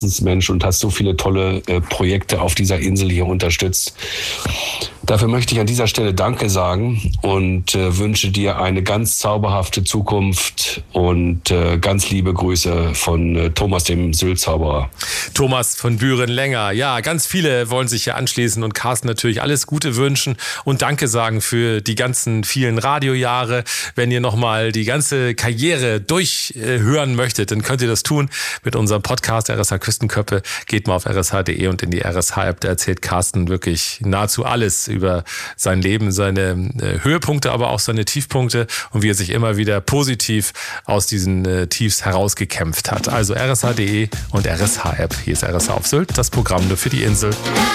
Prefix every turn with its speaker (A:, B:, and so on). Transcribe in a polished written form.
A: Mensch und hast so viele tolle Projekte auf dieser Insel hier unterstützt. Dafür möchte ich an dieser Stelle Danke sagen und wünsche dir eine ganz zauberhafte Zukunft und ganz liebe Grüße von Thomas, dem Sylt-Zauberer.
B: Thomas von Büren-Länger. Ja, ganz viele wollen sich hier anschließen und Carsten natürlich alles Gute wünschen und Danke sagen für die ganzen vielen Radiojahre. Wenn ihr nochmal die ganze Karriere durchhören möchtet, dann könnt ihr das tun mit unserem Podcast RSH Küstenköppe. Geht mal auf rsh.de und in die RSH-App. Da erzählt Carsten wirklich nahezu alles über sein Leben, seine Höhepunkte, aber auch seine Tiefpunkte und wie er sich immer wieder positiv aus diesen Tiefs herausgekämpft hat. Also rsh.de und RSH-App. Hier ist RSH auf Sylt, das Programm nur für die Insel.